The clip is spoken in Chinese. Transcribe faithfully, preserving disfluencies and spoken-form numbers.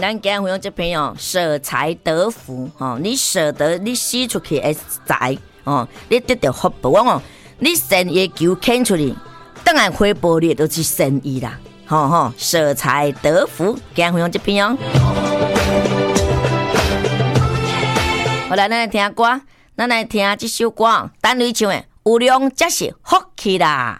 咱今日分享这篇哦，舍财得福哦，你舍得你使出去的财哦，你得到福报哦，你善业求牵出去，当然回报你都是善意啦，吼吼，舍财得福，今日分享这篇哦。好来，咱来听歌，咱来听这首歌，单位唱的有量才是福气啦。